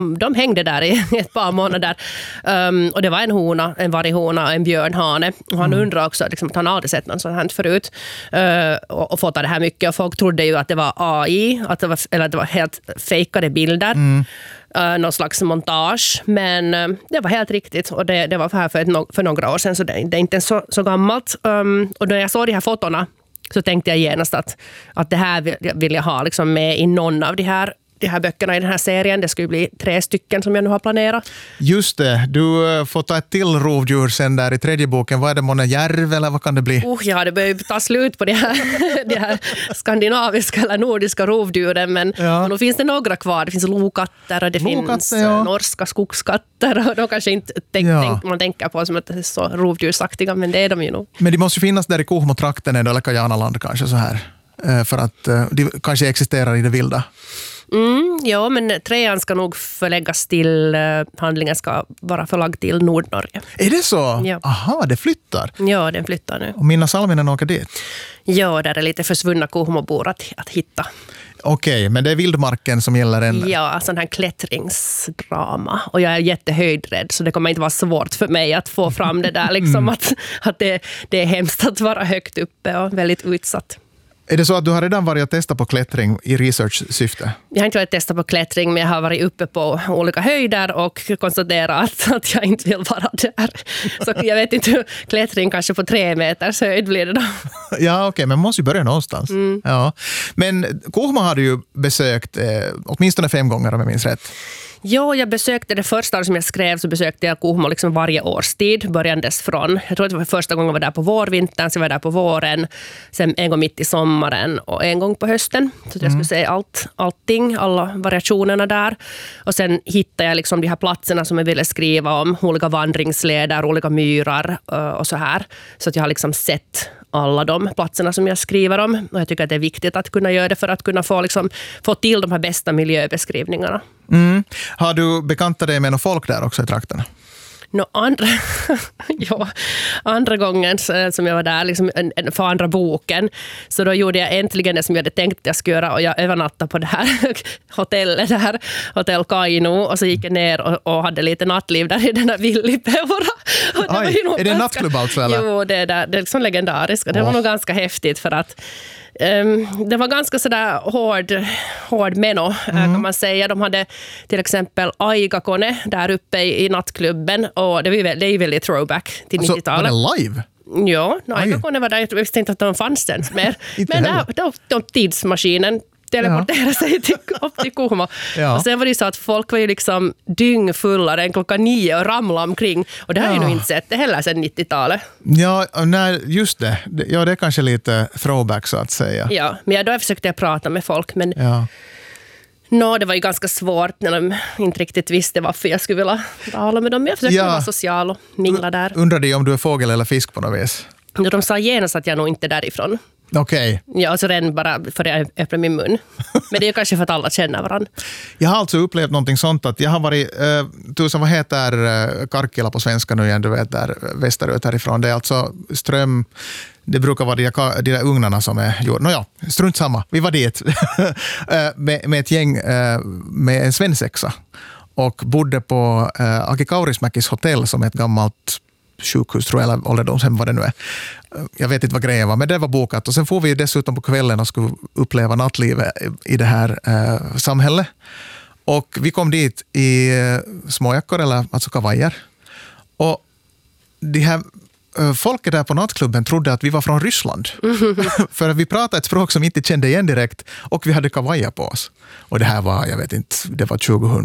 De hängde där i ett par månader. Och det var en varghona och en björnhane. Och han undrar också liksom, att han aldrig sett någon sån här förut. Och fått det här mycket. Och folk trodde ju att det var AI. Eller att det var helt fejkade bilder. Någon slags montage. Men det var helt riktigt. Och det var här för några år sedan. Så det är inte så gammalt. Och när jag såg de här fotona så tänkte jag genast att det här vill jag ha liksom, med i någon av de här böckerna i den här serien. Det skulle bli 3 stycken som jag nu har planerat. Just det, du får ta ett till rovdjur sen där i 3:e boken. Vad är det, månne järv eller vad kan det bli? Ja, det börjar ju ta slut på de här skandinaviska eller nordiska rovdjuren, men nu finns det några kvar. Det finns lokatter och det finns norska skogskatter och de kanske inte man tänker på som att det är så rovdjursaktiga, men det är de ju nog. Men de måste ju finnas där i Kuhmo-trakten eller Kajanaland kanske så här, för att de kanske existerar i det vilda. Ja, men 3:an ska nog förläggas till, handlingen ska vara förlagd till Nordnorge. Är det så? Ja. Aha, det flyttar. Ja, den flyttar nu. Och Minna Salminen åker dit? Ja, där är lite försvunna Kuhmobor att hitta. Okej, men det är vildmarken som gäller än? Ja, sån här klättringsdrama. Och jag är jättehöjdrädd, så det kommer inte vara svårt för mig att få fram det där. Liksom, att det är hemskt att vara högt uppe och väldigt utsatt. Är det så att du har redan varit och testat på klättring i research-syfte? Jag har inte varit testat på klättring, men jag har varit uppe på olika höjder och konstaterat att jag inte vill vara där. Så jag vet inte, klättring kanske på 3 meters höjd blir det då. Ja, okej, men man måste ju börja någonstans. Ja. Men Kuhmo har du ju besökt åtminstone 5 gånger om jag minns rätt. Ja, jag besökte det första som jag skrev, så besökte jag Kuhmo liksom varje årstid, börjandes från. Jag tror att det var första gången jag var där på vårvintern, så jag var där på våren, sen en gång mitt i sommaren och en gång på hösten. Så jag skulle se allting, alla variationerna där. Och sen hittade jag liksom de här platserna som jag ville skriva om, olika vandringsleder, olika myrar och så här. Så att jag har liksom sett alla de platserna som jag skriver om. Och jag tycker att det är viktigt att kunna göra det för att kunna få till de här bästa miljöbeskrivningarna. Har du bekantat dig med någon folk där också i trakterna? Andra gången som jag var där liksom, för andra boken, så då gjorde jag äntligen det som jag hade tänkt att jag skulle göra, och jag övernattade på det här hotellet där, Hotell Kaino, och så gick jag ner och hade lite nattliv där i den här Villipeura. Är det en nattklubb alltså? Eller? Jo, det är liksom legendariskt, och det var nog ganska häftigt för att det var ganska sådär hård meno kan man säga. De hade till exempel Aigakone där uppe i nattklubben, och det är ju väldigt throwback till 90-talet. Var det live? Ja, Aigakone var där. Jag visste inte att de fanns ens mer. Men de tidsmaskinen teleportera sig upp till Kuhmo. Ja. Och sen var det så att folk var ju liksom dyngfullare än 9:00 och ramlade omkring. Och det har jag ju nog inte sett det heller sedan 90-talet. Ja, nej, just det. Ja, det är kanske lite throwback så att säga. Ja, men då försökte jag prata med folk, men det var ju ganska svårt när de inte riktigt visste varför jag skulle vilja tala med dem. Jag försökte vara social och mingla där. Undrade om du är fågel eller fisk på något vis? De sa genast att jag nog inte är därifrån. Okej. Ja, alltså redan bara för att jag öppnar min mun. Men det är ju kanske för att alla känner varandra. Jag har alltså upplevt någonting sånt att jag har varit, vad heter Karkkila på svenska nu igen, du vet, där västerut härifrån. Det är alltså ström, det brukar vara de där ugnarna som är gjorda. Nåja, strunt samma. Vi var dit med ett gäng med en svensexa och bodde på Aki Kaurismäkis hotell som är ett gammalt sjukhus, tror jag, eller ålderdomshem, vad det nu är. Jag vet inte vad grejen var, men det var bokat. Och sen får vi dessutom på kvällen och skulle uppleva nattlivet i det här samhället. Och vi kom dit i småjackor, eller alltså kavajer. Och de här folket där på nattklubben trodde att vi var från Ryssland. För att vi pratade ett språk som inte kände igen direkt, och vi hade kavajer på oss. Och det här var, jag vet inte, det var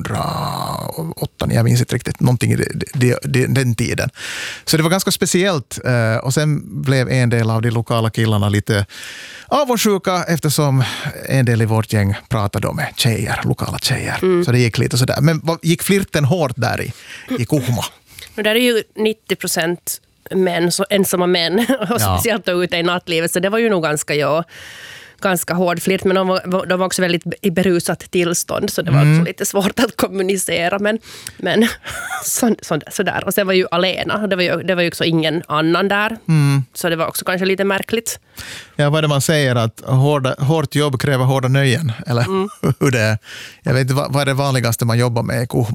2008, jag minns inte riktigt, någonting i den tiden. Så det var ganska speciellt, och sen blev en del av de lokala killarna lite avundsjuka eftersom en del i vårt gäng pratade med lokala tjejer. Så det gick lite sådär. Men gick flirten hårt där i Kuhmo? Och där är ju 90% män, så ensamma män, och speciellt då ute i nattlivet, så det var ju nog ganska ganska hård flirt, men de var också väldigt i berusat tillstånd, så det var också lite svårt att kommunicera, men sådär. Och sen var ju alena, det var ju också ingen annan där, så det var också kanske lite märkligt. Ja, vad är det man säger, att hårt jobb kräver hårda nöjen, eller hur det är? Jag vet inte, vad är det vanligaste man jobbar med i Kuhmo?